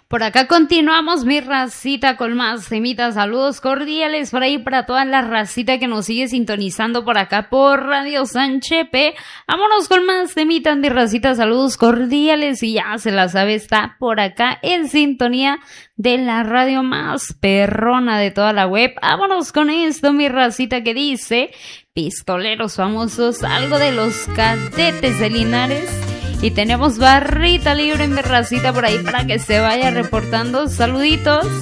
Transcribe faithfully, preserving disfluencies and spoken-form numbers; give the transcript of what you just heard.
Por acá continuamos, mi racita, con más temitas. Saludos cordiales por ahí para toda la racita que nos sigue sintonizando por acá por Radio Sanchepe. Vámonos con más temitas, mi racita. Saludos cordiales y ya se la sabe, está por acá en sintonía de la radio más perrona de toda la web. Vámonos con esto, mi racita, que dice: pistoleros famosos, algo de los Cadetes de Linares. Y tenemos barrita libre, mi racita, por ahí para que se vaya reportando. Saluditos.